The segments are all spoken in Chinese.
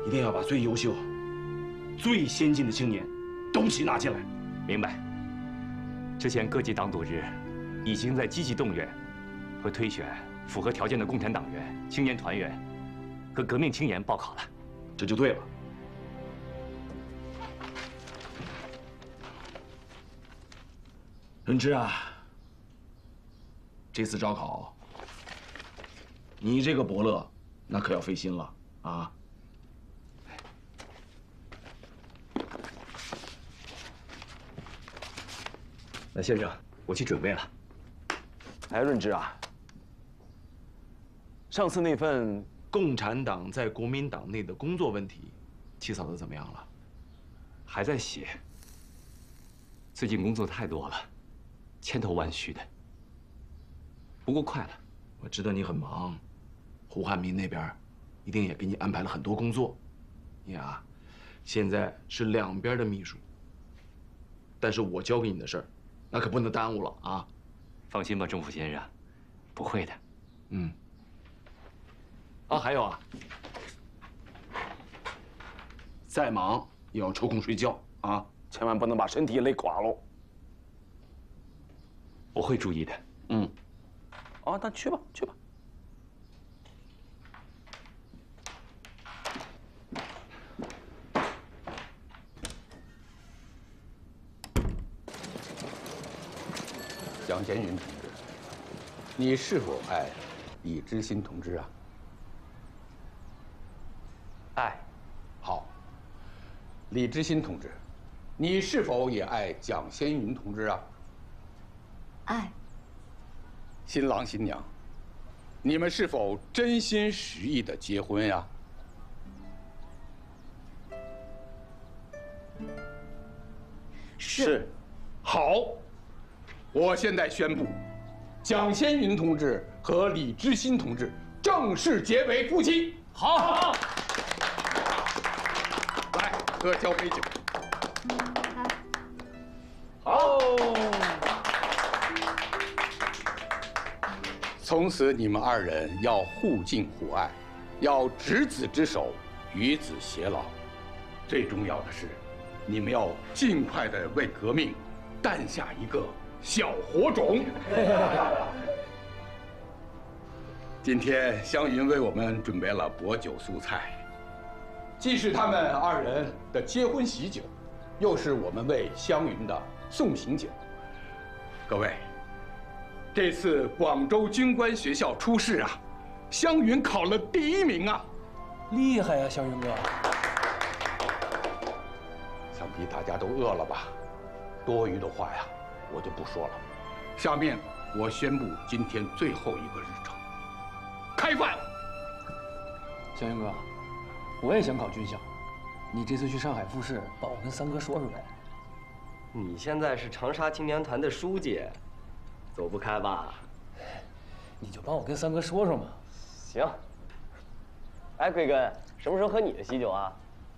一定要把最优秀、最先进的青年都吸纳进来。 明白。之前各级党组织已经在积极动员和推选符合条件的共产党员、青年团员和革命青年报考了， 这就对了。润之啊，这次招考，你这个伯乐那可要费心了啊！ 那先生，我去准备了。 哎，润之啊，上次那份共产党在国民党内的工作问题，起草的怎么样了？ 还在写。最近工作太多了，千头万绪的。不过快了。 我知道你很忙，胡汉民那边一定也给你安排了很多工作。你啊，现在是两边的秘书，但是我交给你的事儿，那可不能耽误了啊！ 放心吧，政府先生，不会的。 嗯。啊，还有啊，再忙也要抽空睡觉啊，千万不能把身体累垮喽。 我会注意的。 嗯。啊，那去吧，去吧。 蒋先云同志，你是否爱李知新同志啊？ 爱。 好。李知新同志，你是否也爱蒋先云同志啊？ 爱。 新郎新娘，你们是否真心实意的结婚呀？ 是。 好。我现在宣布，蒋先云同志和李知新同志正式结为夫妻。 好。 来，喝交杯酒。 好。 从此你们二人要互敬互爱，要执子之手，与子偕老。最重要的是，你们要尽快的为革命诞下一个小火种。今天湘云为我们准备了薄酒素菜，既是他们二人的结婚喜酒，又是我们为湘云的送行酒。各位，这次广州军官学校初试啊，湘云考了第1名啊！ 厉害呀，湘云哥！ 想必大家都饿了吧？多余的话呀，我就不说了。下面我宣布今天最后一个日程：开饭。 湘云哥，我也想考军校，你这次去上海复试，帮我跟三哥说说呗。 你现在是长沙青年团的书记，走不开吧？ 你就帮我跟三哥说说嘛。 行。哎，贵根，什么时候喝你的喜酒啊？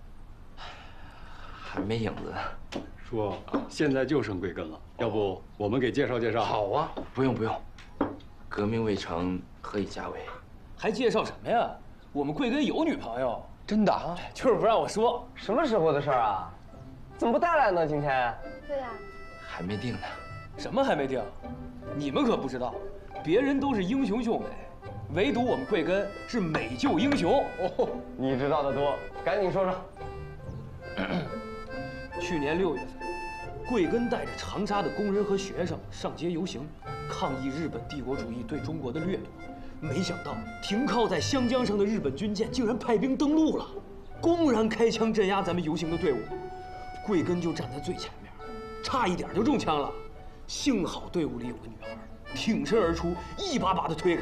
还没影子呢。 叔，现在就剩贵根了，要不我们给介绍介绍？ 好啊，不用不用，革命未成，何以家为？ 还介绍什么呀？我们贵根有女朋友。 真的啊？ 就是不让我说。 什么时候的事儿啊？怎么不带来呢？今天？ 对呀。 还没定呢。 什么还没定？你们可不知道，别人都是英雄救美，唯独我们贵根是美救英雄。 哦，你知道的多，赶紧说说。 去年6月份，贵根带着长沙的工人和学生上街游行，抗议日本帝国主义对中国的掠夺。没想到停靠在湘江上的日本军舰竟然派兵登陆了，公然开枪镇压咱们游行的队伍。贵根就站在最前面，差一点就中枪了。幸好队伍里有个女孩，挺身而出，一把把他推开。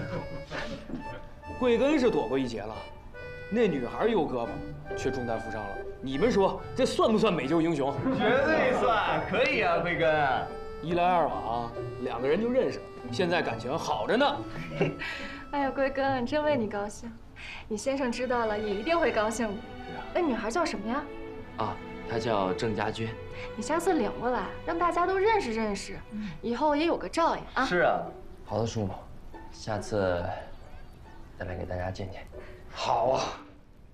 贵根是躲过一劫了，那女孩右胳膊却中弹负伤了。你们说这算不算美救英雄？ 绝对算，可以啊，贵根。 一来二往，2个人就认识了，现在感情好着呢。 哎呀，贵根，真为你高兴。你先生知道了也一定会高兴的。那女孩叫什么呀？ 啊，她叫郑家娟。 你下次领过来，让大家都认识认识，以后也有个照应啊。 是啊。 好的，叔，下次再来给大家见见。 好啊。